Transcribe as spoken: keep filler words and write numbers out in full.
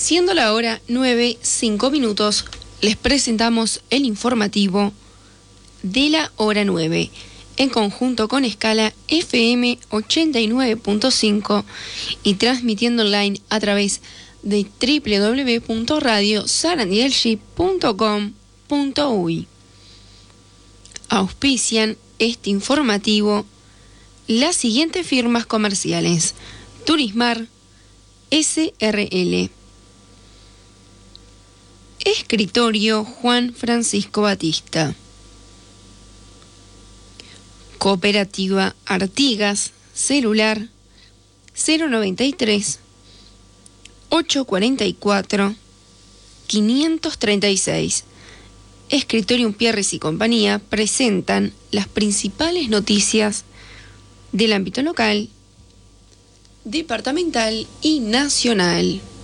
Siendo la hora nueve, cinco minutos, les presentamos el informativo de la hora nueve, en conjunto con Escala F M ochenta y nueve punto cinco y transmitiendo online a través de doble u doble u doble u punto radio sarandielship punto com punto uy. Auspician este informativo las siguientes firmas comerciales: Turismar S R L, Escritorio Juan Francisco Batista, Cooperativa Artigas, celular cero noventa y tres, ochocientos cuarenta y cuatro, quinientos treinta y seis. Escritorium Pierres y compañía presentan las principales noticias del ámbito local, departamental y nacional.